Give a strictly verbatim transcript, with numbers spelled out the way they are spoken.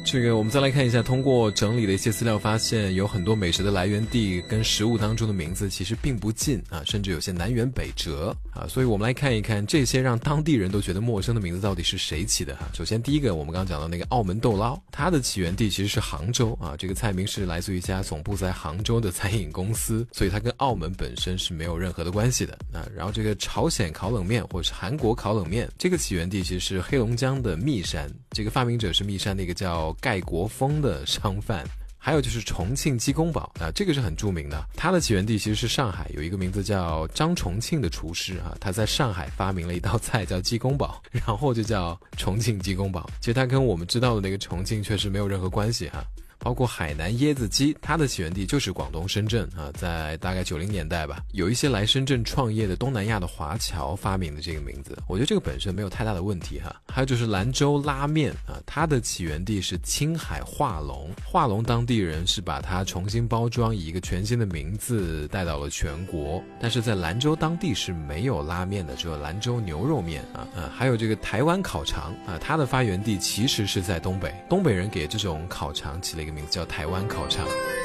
这个我们再来看一下，通过整理的一些资料发现，有很多美食的来源地跟食物当中的名字其实并不近啊，甚至有些南辕北辙啊。所以我们来看一看这些让当地人都觉得陌生的名字到底是谁起的哈。首先第一个，我们刚刚讲到那个澳门豆捞，它的起源地其实是杭州啊，这个菜名是来自于一家总部在杭州的餐饮公司，所以它跟澳门本身是没有任何的关系的啊。然后这个朝鲜烤冷面或者是韩国烤冷面，这个起源地其实是黑龙江的密山，这个发明者是密山的一个叫盖国锋的商贩。还有就是重庆鸡公煲啊，这个是很著名的，它的起源地其实是上海，有一个名字叫张重庆的厨师啊，他在上海发明了一道菜叫鸡公煲，然后就叫重庆鸡公煲。其实它跟我们知道的那个重庆确实没有任何关系哈。包括海南椰子鸡，它的起源地就是广东深圳啊，在大概九零年代吧，有一些来深圳创业的东南亚的华侨发明的这个名字，我觉得这个本身没有太大的问题哈。还有就是兰州拉面啊，它的起源地是青海化隆，化隆当地人是把它重新包装，以一个全新的名字带到了全国，但是在兰州当地是没有拉面的，只有兰州牛肉面啊。啊还有这个台湾烤肠啊，它的发源地其实是在东北，东北人给这种烤肠起了一个名字叫台湾烤肠。